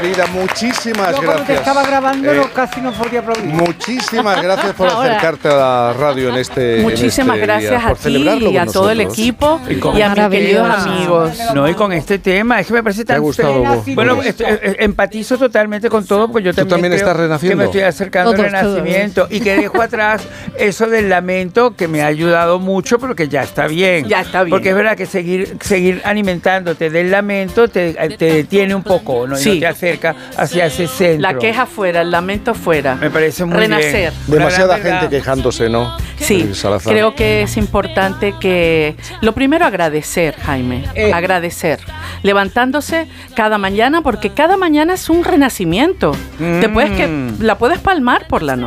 querida, muchísimas Yo cuando te gracias. estaba grabando casi no podía aplaudir. Muchísimas gracias por acercarte a la radio en este Muchísimas día, gracias por a ti celebrarlo y a con todo el nosotros. equipo y a mis queridos amigos. No, y con este tema, es que me parece ¿Te ha tan gustado, feo. vos? Bueno, empatizo totalmente con todo, porque yo ¿Tú también creo estás renaciendo? que me estoy acercando al Todos. renacimiento y que dejo atrás eso del lamento que me ha ayudado mucho, pero que ya está bien. Ya está bien. Porque es verdad que seguir alimentándote del lamento te detiene un poco, ¿no? Y Sí. no te acerca hacia ese centro. La queja fuera, el lamento fuera. Me parece muy Renacer. bien. Demasiada Una gran gente verdad. quejándose, ¿no? Sí, Salazar. creo que es importante que lo primero agradecer, Jaime, agradecer, levantándose cada mañana porque cada mañana es un renacimiento. La puedes palmar por la noche.